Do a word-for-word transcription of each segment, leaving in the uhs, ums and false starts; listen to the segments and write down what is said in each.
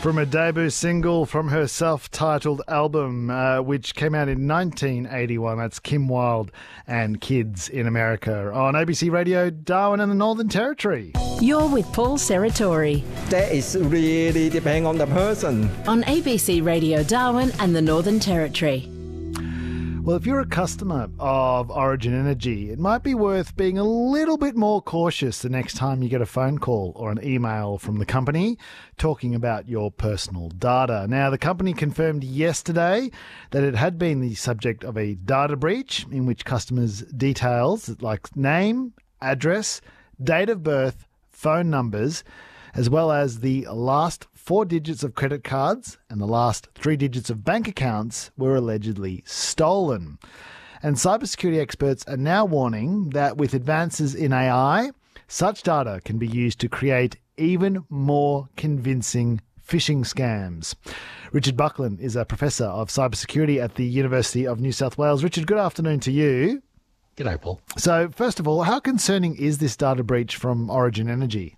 From a debut single from her self-titled album, uh, which came out in nineteen eighty-one. That's Kim Wilde and Kids in America on A B C Radio Darwin and the Northern Territory. You're with Paul Serratori. That is really depending on the person. On A B C Radio Darwin and the Northern Territory. Well, if you're a customer of Origin Energy, it might be worth being a little bit more cautious the next time you get a phone call or an email from the company talking about your personal data. Now, the company confirmed yesterday that it had been the subject of a data breach in which customers' details like name, address, date of birth, phone numbers, as well as the last four digits of credit cards and the last three digits of bank accounts were allegedly stolen. And cybersecurity experts are now warning that with advances in A I, such data can be used to create even more convincing phishing scams. Richard Buckland is a professor of cybersecurity at the University of New South Wales. Richard, good afternoon to you. G'day, Paul. So, first of all, how concerning is this data breach from Origin Energy?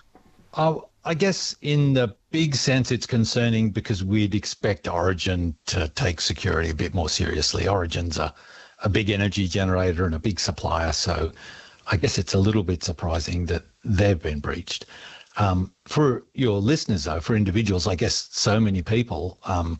Oh, I guess in the big sense, it's concerning because we'd expect Origin to take security a bit more seriously. Origin's a, a big energy generator and a big supplier, so I guess it's a little bit surprising that they've been breached. Um, for your listeners, though, for individuals, I guess so many people, um,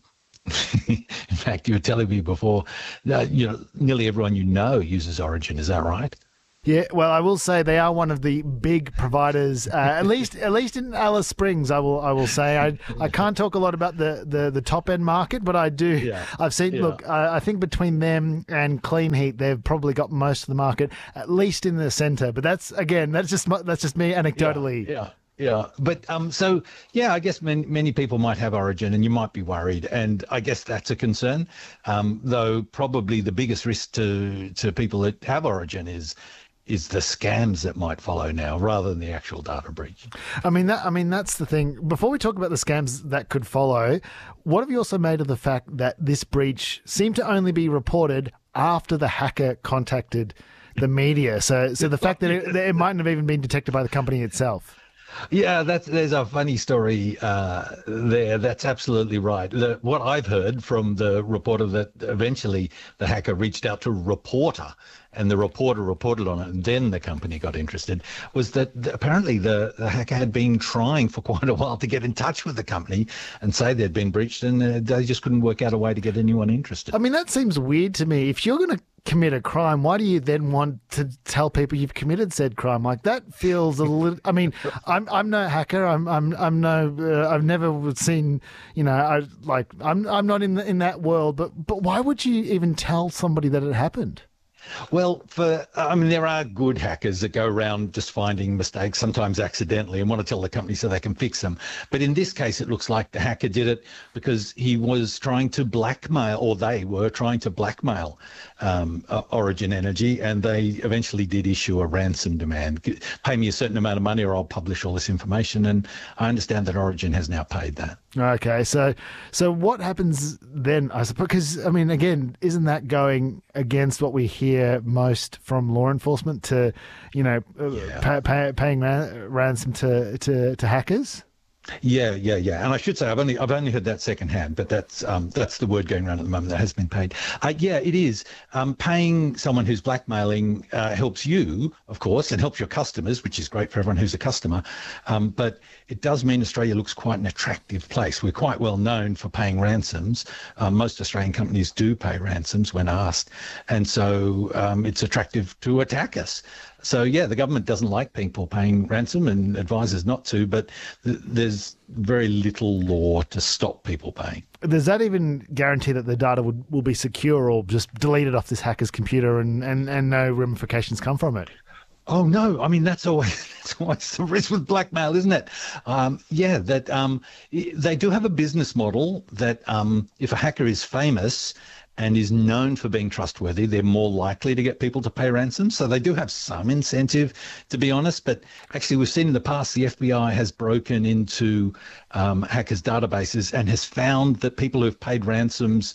in fact, you were telling me before, that, you know, nearly everyone you know uses Origin. Is that right? Yeah, well, I will say they are one of the big providers. Uh, at least, at least in Alice Springs, I will, I will say. I, I can't talk a lot about the, the, the top end market, but I do. Yeah. I've seen. Yeah. Look, I, I think between them and Clean Heat, they've probably got most of the market, at least in the centre. But that's again, that's just that's just me anecdotally. Yeah. yeah. Yeah, but um, so yeah, I guess many many people might have Origin, and you might be worried, and I guess that's a concern. Um, though probably the biggest risk to to people that have Origin is. is the scams that might follow now rather than the actual data breach. I mean, that, I mean, that's the thing. Before we talk about the scams that could follow, what have you also made of the fact that this breach seemed to only be reported after the hacker contacted the media? So, so the fact that it, that it mightn't have even been detected by the company itself. Yeah, that's there's a funny story uh, there. That's absolutely right. The, what I've heard from the reporter that eventually the hacker reached out to a reporter and the reporter reported on it and then the company got interested was that the, apparently the, the hacker had been trying for quite a while to get in touch with the company and say they'd been breached and uh, they just couldn't work out a way to get anyone interested. I mean, that seems weird to me. If you're going to commit a crime, why do you then want to tell people you've committed said crime? Like that feels a little. I mean, I'm I'm no hacker. I'm I'm I'm no. Uh, I've never seen. You know, I like I'm I'm not in the, in that world. But but why would you even tell somebody that it happened? Well, for I mean, there are good hackers that go around just finding mistakes, sometimes accidentally, and want to tell the company so they can fix them. But in this case, it looks like the hacker did it because he was trying to blackmail, or they were trying to blackmail um, Origin Energy, and they eventually did issue a ransom demand. Pay me a certain amount of money or I'll publish all this information. And I understand that Origin has now paid that. Okay, so so what happens then? I suppose because I mean, again, isn't that going against what we hear most from law enforcement to, you know, yeah. pay, pay, paying ran, ransom to, to to hackers? Yeah, yeah, yeah. And I should say I've only I've only heard that secondhand, but that's um, that's the word going around at the moment that has been paid. Uh, yeah, it is. Um, paying someone who's blackmailing uh, helps you, of course, and helps your customers, which is great for everyone who's a customer. Um, but it does mean Australia looks quite an attractive place. We're quite well known for paying ransoms. Um, most Australian companies do pay ransoms when asked, and so um, it's attractive to attack us. So, yeah, the government doesn't like people paying ransom and advises not to, but th- there's very little law to stop people paying. Does that even guarantee that the data would, will be secure or just deleted off this hacker's computer and, and, and no ramifications come from it? Oh, no. I mean, that's always, that's always the risk with blackmail, isn't it? Um, yeah, that um, they do have a business model that um, if a hacker is famous and is known for being trustworthy, they're more likely to get people to pay ransom. So they do have some incentive, to be honest. But actually, we've seen in the past the F B I has broken into um, hackers' databases and has found that people who've paid ransoms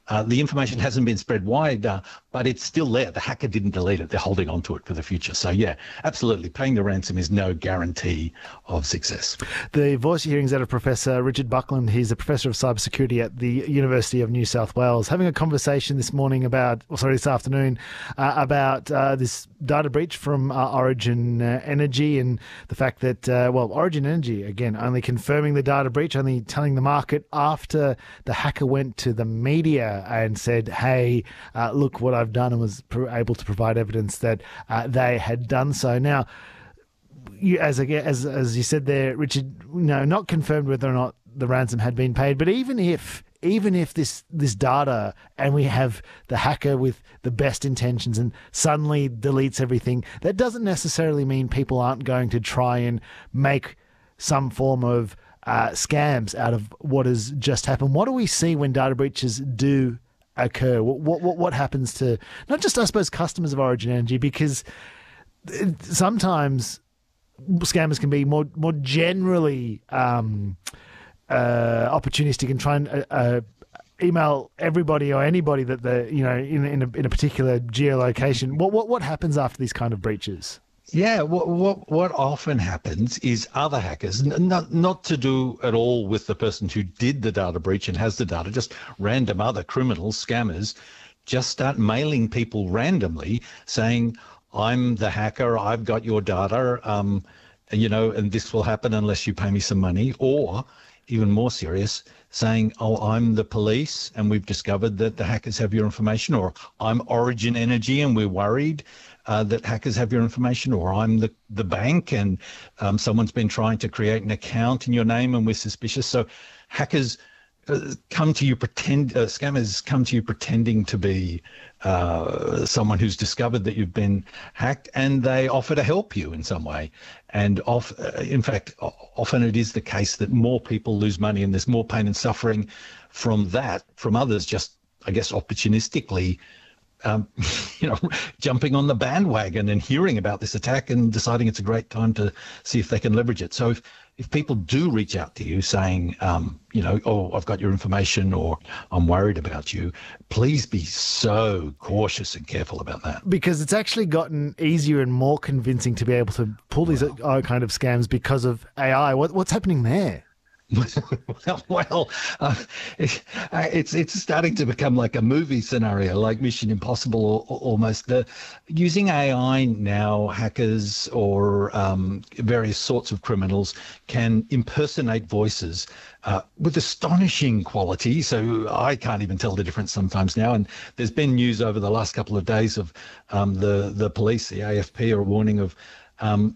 Uh, the information hasn't been spread wide, uh, but it's still there. The hacker didn't delete it. They're holding on to it for the future. So, yeah, absolutely. Paying the ransom is no guarantee of success. The voice you're hearing is that of Professor Richard Buckland. He's a professor of cybersecurity at the University of New South Wales, having a conversation this morning about, or sorry, this afternoon, uh, about uh, this data breach from uh, Origin uh, Energy and the fact that, uh, well, Origin Energy, again, only confirming the data breach, only telling the market after the hacker went to the media and said, hey, uh, look what I've done, and was pr- able to provide evidence that uh, they had done so. Now, you, as, as as you said there, Richard, you know, not confirmed whether or not the ransom had been paid, but even if even if this, this data, and we have the hacker with the best intentions and suddenly deletes everything, that doesn't necessarily mean people aren't going to try and make some form of uh, scams out of what has just happened. What do we see when data breaches do occur? What what what happens to not just, I suppose, customers of Origin Energy, because sometimes scammers can be more more generally um, uh, opportunistic and try and uh, uh, email everybody or anybody that the you know in in a, in a particular geolocation. What what what happens after these kind of breaches? Yeah, what, what what often happens is other hackers, n- not not to do at all with the person who did the data breach and has the data, just random other criminals, scammers, just start mailing people randomly saying, I'm the hacker, I've got your data, um, you know, and this will happen unless you pay me some money. Or even more serious, saying, oh, I'm the police and we've discovered that the hackers have your information, or I'm Origin Energy and we're worried Uh, that hackers have your information, or I'm the, the bank and um, someone's been trying to create an account in your name and we're suspicious. So hackers uh, come to you, pretend, uh, scammers come to you pretending to be uh, someone who's discovered that you've been hacked, and they offer to help you in some way. And off, uh, in fact, often it is the case that more people lose money and there's more pain and suffering from that, from others just, I guess, opportunistically Um, you know, jumping on the bandwagon and hearing about this attack and deciding it's a great time to see if they can leverage it. So if, if people do reach out to you saying, um, you know, oh, I've got your information, or I'm worried about you, please be so cautious and careful about that. Because it's actually gotten easier and more convincing to be able to pull these wow. kind of scams because of A I. What, what's happening there? well, uh, it, uh, it's it's starting to become like a movie scenario, like Mission Impossible, or, or almost. The using A I now, hackers or um, various sorts of criminals can impersonate voices uh, with astonishing quality. So I can't even tell the difference sometimes now. And there's been news over the last couple of days of um, the the police, the A F P, are warning of Um,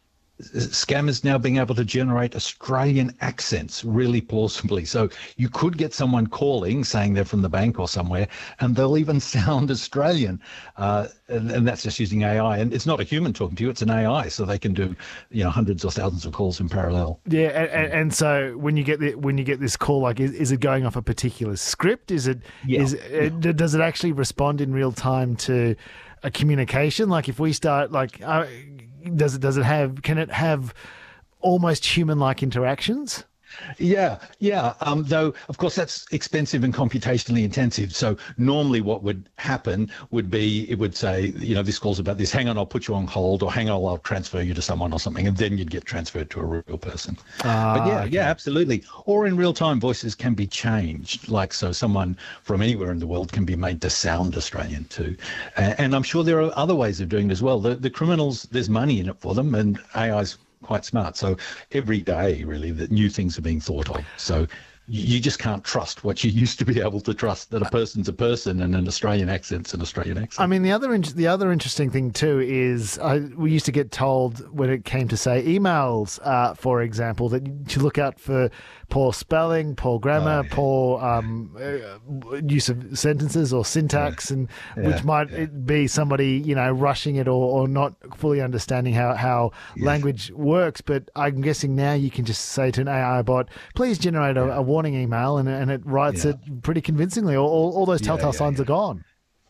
scammers now being able to generate Australian accents really plausibly. So you could get someone calling saying they're from the bank or somewhere, and they'll even sound Australian. Uh, and, and that's just using A I. And it's not a human talking to you, it's an A I. So they can do, you know, hundreds or thousands of calls in parallel. Yeah. And, and, and so when you get the, when you get this call, like, is, is it going off a particular script? Is it, yeah. is it, yeah. does it actually respond in real time to a communication? Like if we start like, uh, does it, does it have, can it have almost human-like interactions? Yeah, yeah. Um, though, of course, that's expensive and computationally intensive. So normally what would happen would be, it would say, you know, this call's about this, hang on, I'll put you on hold, or hang on, I'll transfer you to someone or something, and then you'd get transferred to a real person. Ah, but yeah, okay. yeah, absolutely. Or in real time, voices can be changed. Like, so someone from anywhere in the world can be made to sound Australian too. And, and I'm sure there are other ways of doing it as well. The, the criminals, there's money in it for them, and A I's quite smart. So every day, really, that new things are being thought of. So you just can't trust what you used to be able to trust, that a person's a person and an Australian accent's an Australian accent. I mean, the other in- the other interesting thing too is I, we used to get told when it came to, say, emails, uh, for example, that to look out for poor spelling, poor grammar, oh, yeah. poor um, uh, use of sentences or syntax, yeah. and yeah. which might yeah. be somebody, you know, rushing it or, or not fully understanding how, how yes. language works. But I'm guessing now you can just say to an A I bot, please generate a, yeah. a warning email, and, and it writes yeah. it pretty convincingly. All, all, all those telltale yeah, yeah, signs yeah. are gone.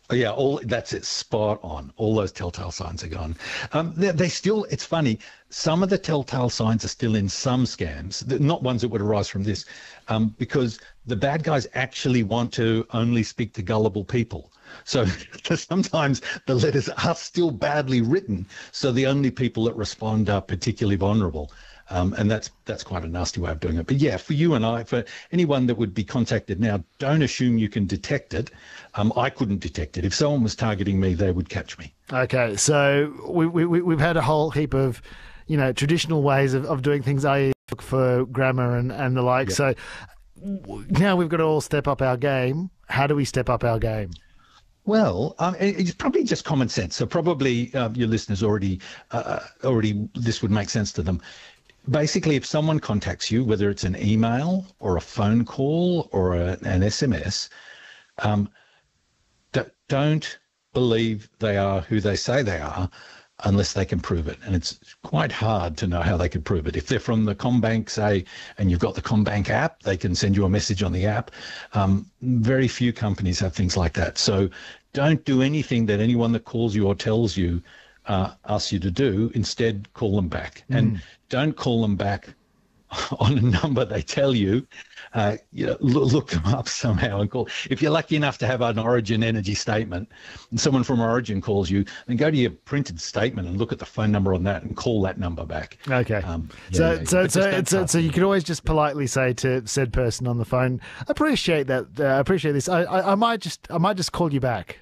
Oh, yeah, all that's it, spot on. All those telltale signs are gone. Um, they, they still, it's funny, some of the telltale signs are still in some scams, not ones that would arise from this, um, because the bad guys actually want to only speak to gullible people. So sometimes the letters are still badly written, so the only people that respond are particularly vulnerable. Um, and that's that's quite a nasty way of doing it. But yeah, for you and I, for anyone that would be contacted now, don't assume you can detect it. Um, I couldn't detect it. If someone was targeting me, they would catch me. Okay, so we, we, we've had a whole heap of, you know, traditional ways of, of doing things, that is look for grammar and, and the like. Yep. So now we've got to all step up our game. How do we step up our game? Well, um, it's probably just common sense. So probably uh, your listeners already, uh, already this would make sense to them. Basically, if someone contacts you, whether it's an email or a phone call or a, an S M S, um, d- don't believe they are who they say they are unless they can prove it. And it's quite hard to know how they could prove it. If they're from the CommBank, say, and you've got the CommBank app, they can send you a message on the app. Um, very few companies have things like that. So don't do anything that anyone that calls you or tells you uh, asks you to do. Instead, call them back. Mm. And don't call them back on a number they tell you. Uh, you know, look, look them up somehow and call. If you're lucky enough to have an Origin Energy statement and someone from Origin calls you, then go to your printed statement and look at the phone number on that and call that number back. Okay. Um, yeah, so, yeah, so, so, so, so you could always just politely say to said person on the phone, "Appreciate that. I uh, appreciate this. I, I, I might just, I might just call you back."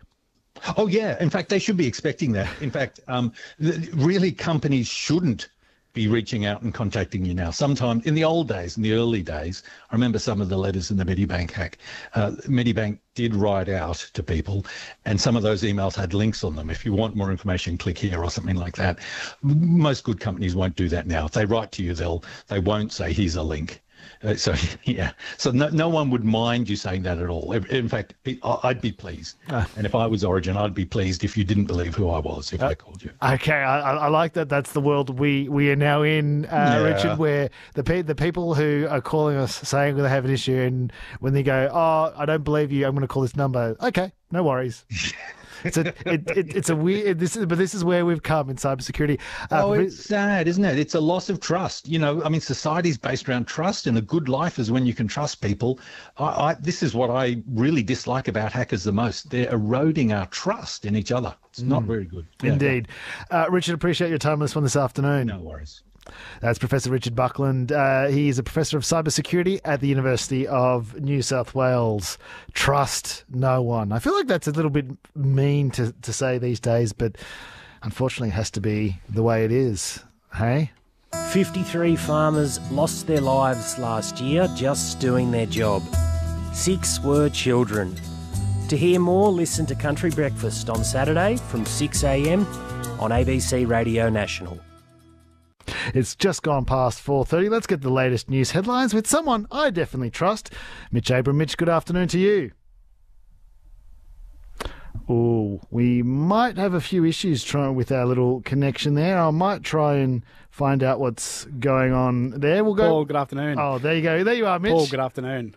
Oh yeah. In fact, they should be expecting that. In fact, um, really, companies shouldn't be reaching out and contacting you now. Sometimes in the old days, in the early days, I remember some of the letters in the Medibank hack. Uh, Medibank did write out to people, and some of those emails had links on them. If you want more information, click here or something like that. Most good companies won't do that now. If they write to you, they'll they won't say here's a link. Uh, so yeah, so no, no one would mind you saying that at all. In fact, I'd be pleased, uh, and if I was Origin, I'd be pleased if you didn't believe who I was if uh, I called you. Okay, I, I like that. That's the world we, we are now in, uh, yeah. Richard. Where the pe- the people who are calling us saying they have an issue, and when they go, "Oh, I don't believe you. I'm going to call this number." Okay, no worries. It's a it, it, it's a weird this is but this is where we've come in cybersecurity. Uh, oh, it's sad, isn't it? It's a loss of trust. You know, I mean, society's based around trust, and a good life is when you can trust people. I, I this is what I really dislike about hackers the most. They're eroding our trust in each other. It's not mm. very good. Indeed, yeah. uh, Richard. Appreciate your time on this one this afternoon. No worries. That's Professor Richard Buckland. Uh, he is a professor of cybersecurity at the University of New South Wales. Trust no one. I feel like that's a little bit mean to, to say these days, but unfortunately it has to be the way it is. Hey? fifty-three farmers lost their lives last year just doing their job. Six were children. To hear more, listen to Country Breakfast on Saturday from six a.m. on A B C Radio National. It's just gone past four thirty. Let's get the latest news headlines with someone I definitely trust. Mitch Abram. Mitch, good afternoon to you. Oh, we might have a few issues trying with our little connection there. I might try and find out what's going on there. We'll go. Paul, good afternoon. Oh, there you go. There you are, Mitch. Paul, good afternoon.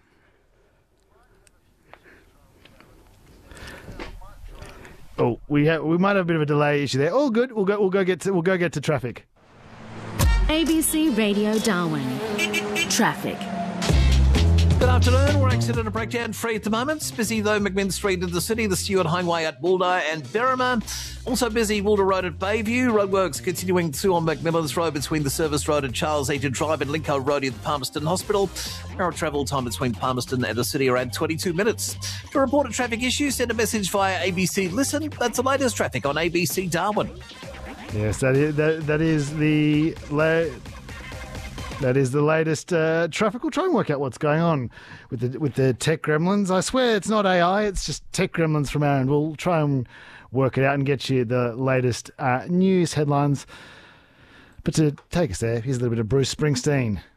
Oh, we have we might have a bit of a delay issue there. All good. We'll go. We'll go get to. We'll go get to traffic. A B C Radio Darwin. Traffic. Good afternoon. We're exiting a breakdown free at the moment. It's busy though, McMinn Street in the city, the Stewart Highway at Boulder and Berrima. Also busy Boulder Road at Bayview. Roadworks continuing through on McMillan's Road between the Service Road and Charles Eaton Drive and Lincoln Road at the Palmerston Hospital. Our travel time between Palmerston and the city around twenty-two minutes. To report a traffic issue, send a message via A B C Listen. That's the latest traffic on A B C Darwin. Yes, that is that, that is the la- that is the latest uh, traffic. We'll try and work out what's going on with the with the tech gremlins. I swear it's not A I; it's just tech gremlins from our end. We'll try and work it out and get you the latest uh, news headlines. But to take us there, here's a little bit of Bruce Springsteen.